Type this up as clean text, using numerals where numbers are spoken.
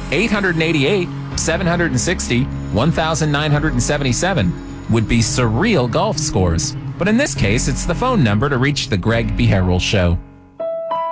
888, 760, 1,977 would be surreal golf scores. But in this case, it's the phone number to reach the Greg Beharrell Show.